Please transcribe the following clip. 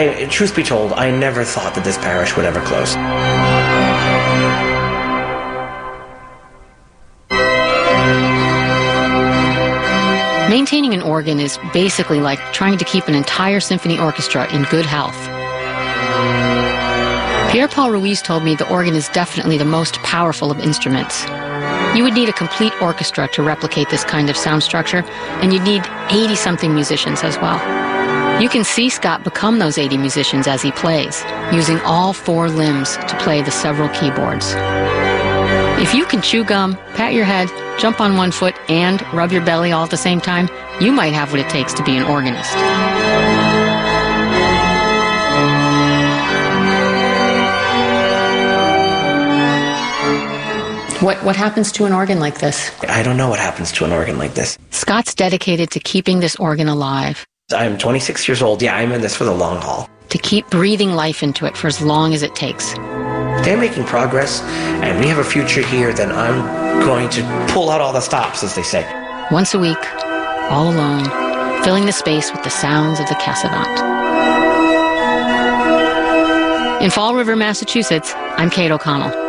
Truth be told, I never thought that this parish would ever close. Maintaining an organ is basically like trying to keep an entire symphony orchestra in good health. Pierre Paul Ruiz told me the organ is definitely the most powerful of instruments. You would need a complete orchestra to replicate this kind of sound structure, and you'd need 80-something musicians as well. You can see Scott become those 80 musicians as he plays, using all 4 limbs to play the several keyboards. If you can chew gum, pat your head, jump on one foot, and rub your belly all at the same time, you might have what it takes to be an organist. What happens to an organ like this? I don't know what happens to an organ like this. Scott's dedicated to keeping this organ alive. I'm 26 years old. Yeah, I'm in this for the long haul. To keep breathing life into it for as long as it takes. They're making progress, and we have a future here, then I'm going to pull out all the stops, as they say. Once a week, all alone, filling the space with the sounds of the Cassavant. In Fall River, Massachusetts, I'm Kate O'Connell.